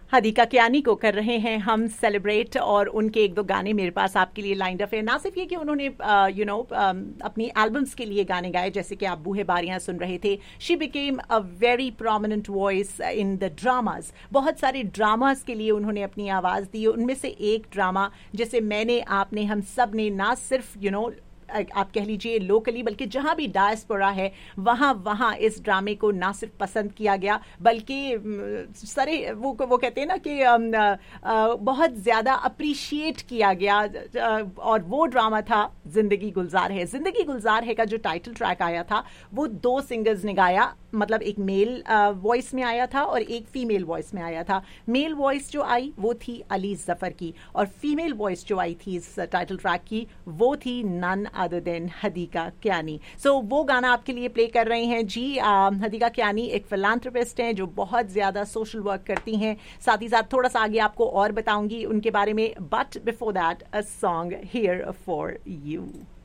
हदीका कियानी को कर रहे हैं हम सेलिब्रेट, और उनके एक दो गाने मेरे पास आपके लिए लाइंड अप है। ना सिर्फ ये कि उन्होंने अपनी एल्बम्स के लिए गाने गाए, जैसे कि आप बूहे बारियां सुन रहे थे। She became a very prominent voice in the dramas. बहुत सारे ड्रामाज के लिए उन्होंने अपनी आवाज़ दी। उनमें से एक ड्रामा जैसे मैंने आपने हम सब ने, ना सिर्फ आप कह लीजिए लोकली, बल्कि जहां भी डायस्पोरा है वहां वहां इस ड्रामे को ना सिर्फ पसंद किया गया, बल्कि सारे वो कहते हैं ना कि बहुत ज़्यादा अप्रिशिएट किया गया। और वो ड्रामा था जिंदगी गुलजार है। जिंदगी गुलजार है का जो टाइटल ट्रैक आया था वो दो सिंगर्स ने गाया, मतलब एक मेल वॉइस में आया था और एक फीमेल वॉइस में आया था। मेल वॉइस जो आई वो थी अली जफर की, और फीमेल वॉइस जो आई थी इस टाइटल ट्रैक की वो थी none other than Hadika Kiani. सो वो गाना आपके लिए प्ले कर रहे हैं जी। हदीका कियानी एक फिलांथ्रोपिस्ट हैं जो बहुत ज़्यादा सोशल वर्क करती हैं। साथ ही साथ थोड़ा सा आगे आपको और बताऊंगी उनके बारे में, but before that a song here for you.